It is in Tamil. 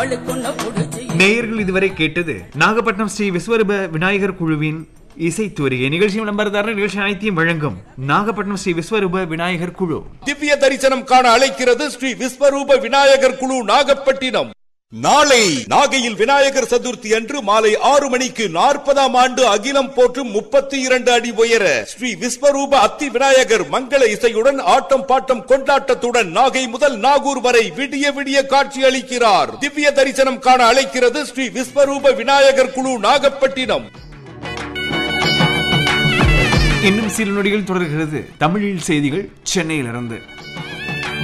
நேயர்கள் இதுவரை கேட்டது நாகப்பட்டினம் ஸ்ரீ விஸ்வரூப விநாயகர் குழுவின் இசைத்தூரிகை நிகழ்ச்சியும் நம்பர்தாரர் நிகழ்ச்சி அனைத்தையும் வழங்கும் நாகப்பட்டினம் ஸ்ரீ விஸ்வரூப விநாயகர் குழு. திவ்ய தரிசனம் காண அழைக்கிறது ஸ்ரீ விஸ்வரூப விநாயகர் குழு நாகப்பட்டினம். நாளை நாகையில் விநாயகர் சதுர்த்தி அன்று மாலை 6 மணிக்கு 40ஆம் ஆண்டு அகிலம் போற்றும் 32 அடி உயர ஸ்ரீ விஸ்வரூப அத்தி விநாயகர் மங்கள இசையுடன் ஆட்டம் பாட்டம் கொண்டாட்டத்துடன் நாகை முதல் நாகூர் வரை விடிய விடிய காட்சி அளிக்கிறார். திவ்ய தரிசனம் காண அழைக்கிறது ஸ்ரீ விஸ்வரூப விநாயகர் குழு நாகப்பட்டினம். இன்னும் சில நொடிகள் தொடர்கிறது தமிழில் செய்திகள் சென்னையிலிருந்து.